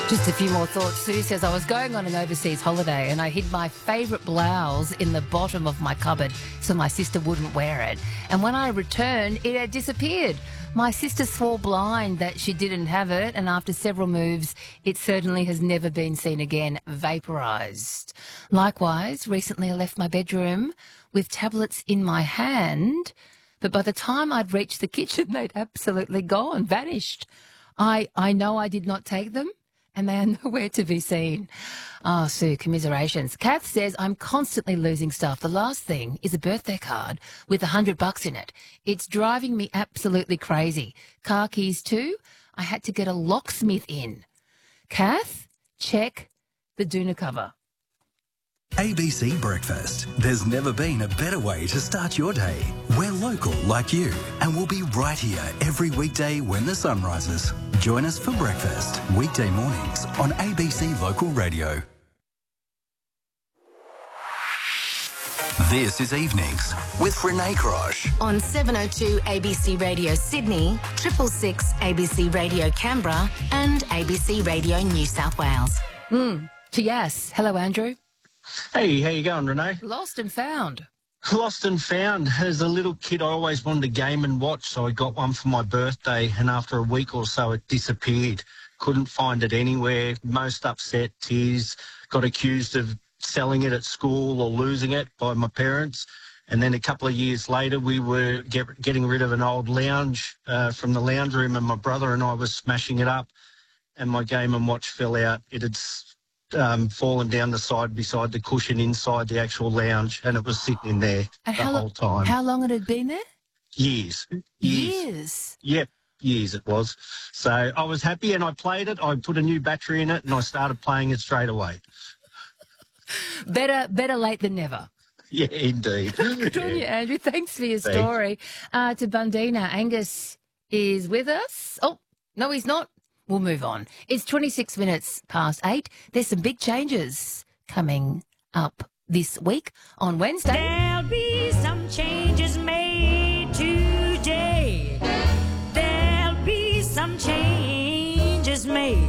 Just a few more thoughts. Sue says, I was going on an overseas holiday and I hid my favourite blouse in the bottom of my cupboard so my sister wouldn't wear it. And when I returned, it had disappeared. My sister swore blind that she didn't have it, and after several moves, it certainly has never been seen again, vaporised. Likewise, recently I left my bedroom with tablets in my hand, but by the time I'd reached the kitchen, they'd absolutely gone, vanished. I know I did not take them, and they are nowhere to be seen. Oh, Sue, commiserations. Kath says, I'm constantly losing stuff. The last thing is a birthday card with $100 in it. It's driving me absolutely crazy. Car keys too. I had to get a locksmith in. Kath, check the doona cover. ABC Breakfast. There's never been a better way to start your day. We're local like you, and we'll be right here every weekday when the sun rises. Join us for breakfast, weekday mornings on ABC Local Radio. This is Evenings with Renee Crosh. On 702 ABC Radio Sydney, 666 ABC Radio Canberra and ABC Radio New South Wales. Yes. Hello, Andrew. Hey, how you going, Renee? Lost and found. Lost and found. As a little kid, I always wanted a Game & Watch, so I got one for my birthday, and after a week or so, it disappeared. Couldn't find it anywhere. Most upset, tears. Got accused of selling it at school or losing it by my parents. And then a couple of years later, we were getting rid of an old lounge from the lounge room, and my brother and I were smashing it up, and my Game & Watch fell out. It had fallen down the side beside the cushion inside the actual lounge, and it was sitting in there the whole time. How long had it been there? Years. Yep, years it was. So I was happy, and I played it. I put a new battery in it, and I started playing it straight away. Better late than never. Yeah, indeed. Good on you, Andrew. Thanks for your story. To Bundina, Angus is with us. Oh, no, he's not. We'll move on. It's 26 minutes past 8. There's some big changes coming up this week on Wednesday. There'll be some changes made today. There'll be some changes made.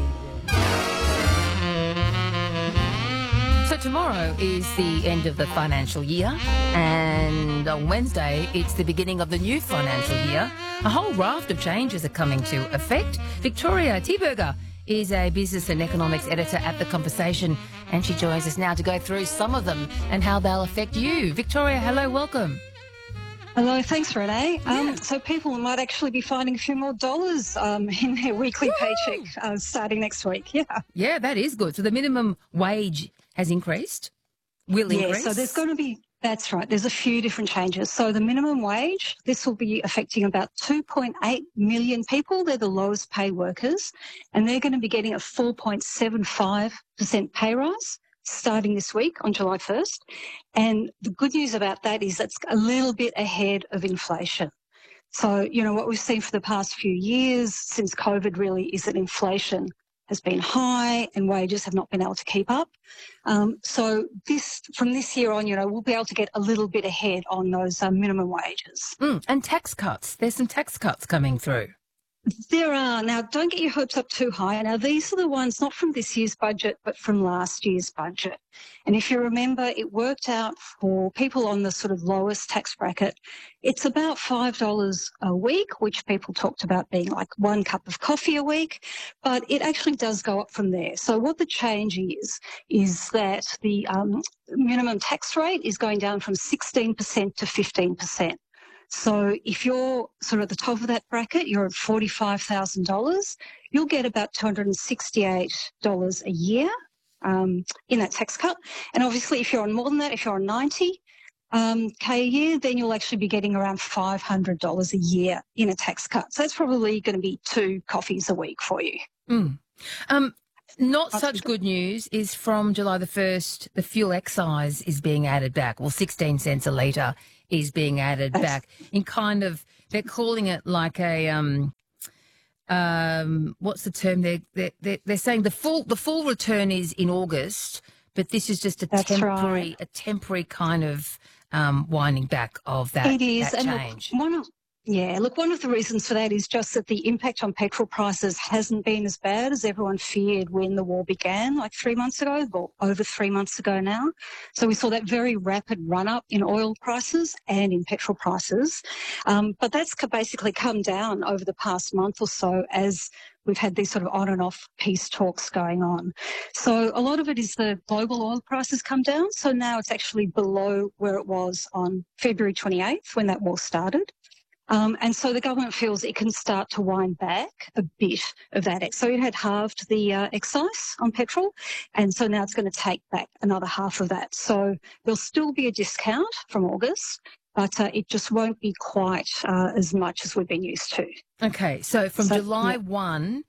So tomorrow is the end of the financial year, and on Wednesday it's the beginning of the new financial year. A whole raft of changes are coming to effect. Victoria Thieberger is a business and economics editor at The Conversation, and she joins us now to go through some of them and how they'll affect you. Victoria, hello, welcome. Hello, thanks, Renee. So people might actually be finding a few more dollars in their weekly paycheck starting next week. Yeah, that is good. So the minimum wage has increased, will increase? So there's going to be, that's right, there's a few different changes. So the minimum wage, this will be affecting about 2.8 million people. They're the lowest paid workers, and they're going to be getting a 4.75% pay rise starting this week on July 1st. And the good news about that is that's a little bit ahead of inflation. So, you know, what we've seen for the past few years since COVID really is that inflation has been high and wages have not been able to keep up. So from this year on, you know, we'll be able to get a little bit ahead on those minimum wages. And tax cuts. There's some tax cuts coming through. There are. Now, don't get your hopes up too high. Now, these are the ones not from this year's budget, but from last year's budget. And if you remember, it worked out for people on the sort of lowest tax bracket. It's about $5 a week, which people talked about being like 1 cup of coffee a week, but it actually does go up from there. So what the change is that the minimum tax rate is going down from 16% to 15%. So if you're sort of at the top of that bracket, you're at $45,000, you'll get about $268 a year in that tax cut. And obviously if you're on more than that, if you're on 90K a year, then you'll actually be getting around $500 a year in a tax cut. So that's probably going to be 2 coffees a week for you. Not such good news is from July the 1st, the fuel excise is being added back. Well, 16 cents a litre is being added back in kind of, they're calling it like a, what's the term? They're saying the full return is in August, but this is just a temporary kind of winding back of that, it is. that and change. Look, Yeah, look, one of the reasons for that is just that the impact on petrol prices hasn't been as bad as everyone feared when the war began, like 3 months ago, or over 3 months ago now. So we saw that very rapid run-up in oil prices and in petrol prices. But that's basically come down over the past month or so as we've had these sort of on and off peace talks going on. So a lot of it is the global oil prices come down. So now it's actually below where it was on February 28th when that war started. And so the government feels it can start to wind back a bit of that. So it had halved the excise on petrol, and so now it's going to take back another half of that. So there'll still be a discount from August, but it just won't be quite as much as we've been used to. Okay, so from July 1,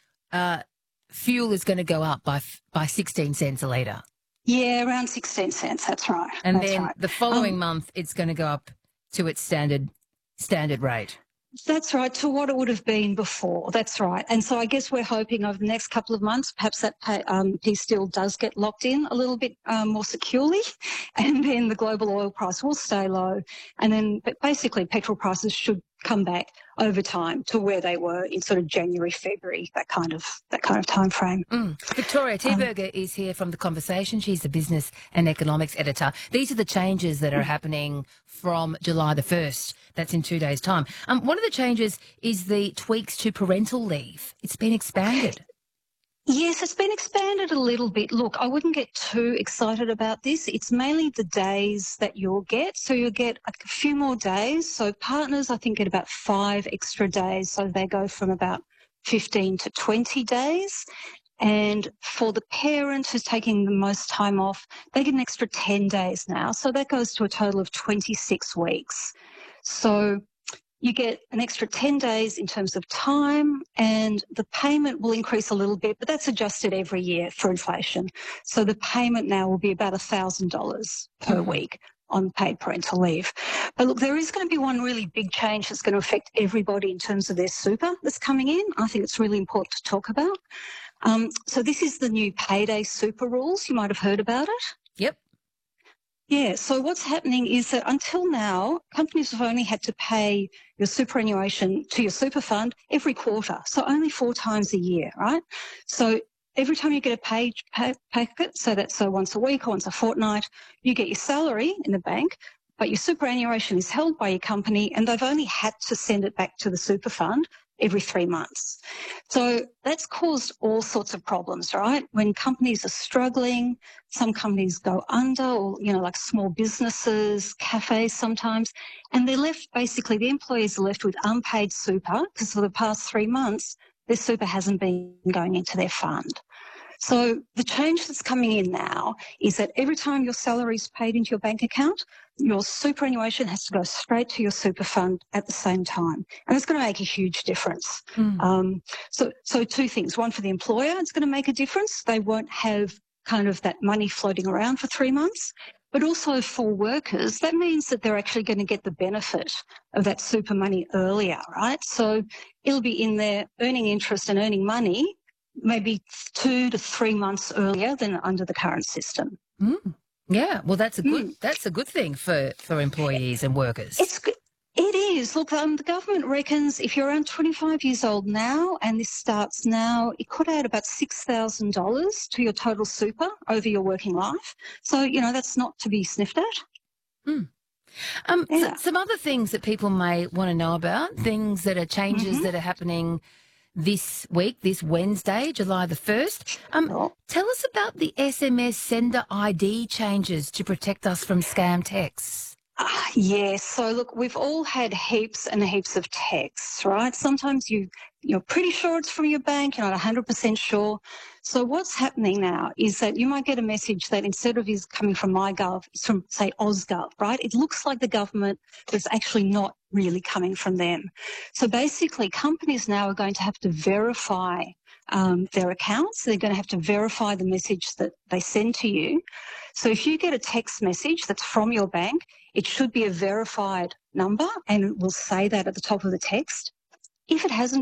fuel is going to go up by 16 cents a litre. Yeah, around 16 cents, that's right. And then the following month, it's going to go up to its standard rate. That's right, to what it would have been before. That's right. And so I guess we're hoping over the next couple of months, perhaps that peace deal does get locked in a little bit more securely, and then the global oil price will stay low. And then basically petrol prices should come back over time to where they were in sort of January, February, that kind of time frame. Victoria Thieberger is here from The Conversation. She's the business and economics editor. These are the changes that are happening from July the 1st. That's in 2 days' time. One of the changes is the tweaks to parental leave. It's been expanded. Yes, it's been expanded a little bit. Look, I wouldn't get too excited about this. It's mainly the days that you'll get. So you'll get a few more days. So partners, I think, get about 5 extra days. So they go from about 15 to 20 days. And for the parent who's taking the most time off, they get an extra 10 days now. So that goes to a total of 26 weeks. So you get an extra 10 days in terms of time, and the payment will increase a little bit, but that's adjusted every year for inflation. So the payment now will be about $1,000 per week on paid parental leave. But look, there is going to be one really big change that's going to affect everybody in terms of their super that's coming in. I think it's really important to talk about. So this is the new payday super rules. You might have heard about it. Yep. Yeah, so what's happening is that until now, companies have only had to pay your superannuation to your super fund every quarter, so only 4 times a year, right? So every time you get a packet, so that's once a week or once a fortnight, you get your salary in the bank, but your superannuation is held by your company, and they've only had to send it back to the super fund every 3 months. So that's caused all sorts of problems, right? When companies are struggling, some companies go under, or, like small businesses, cafes sometimes, and they're left, basically, the employees are left with unpaid super because for the past 3 months, their super hasn't been going into their fund. So the change that's coming in now is that every time your salary is paid into your bank account, your superannuation has to go straight to your super fund at the same time. And it's going to make a huge difference. So 2 things. One, for the employer, it's going to make a difference. They won't have kind of that money floating around for 3 months. But also for workers, that means that they're actually going to get the benefit of that super money earlier, right? So it'll be in there earning interest and earning money maybe 2 to 3 months earlier than under the current system. Yeah, well, that's a good thing for employees and workers. It is. Look, the government reckons if you're around 25 years old now and this starts now, it could add about $6,000 to your total super over your working life. So, that's not to be sniffed at. Some other things that people may want to know about, things that are changes that are happening this week, this Wednesday, July the 1st. Tell us about the SMS sender ID changes to protect us from scam texts. Yes. So, look, we've all had heaps and heaps of texts, right? Sometimes you're pretty sure it's from your bank, you're not 100% sure. So what's happening now is that you might get a message that instead of is coming from MyGov, it's from, say, Ausgov, right? It looks like the government, but it's actually not really coming from them. So basically, companies now are going to have to verify their accounts. They're going to have to verify the message that they send to you. So if you get a text message that's from your bank, it should be a verified number, and it will say that at the top of the text. If it hasn't